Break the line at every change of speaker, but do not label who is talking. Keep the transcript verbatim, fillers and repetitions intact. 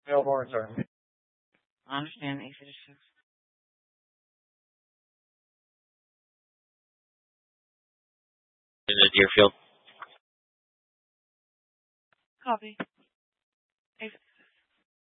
Bill Horns are.
I understand eight fifty-six.
Is it Deerfield?
Copy. eight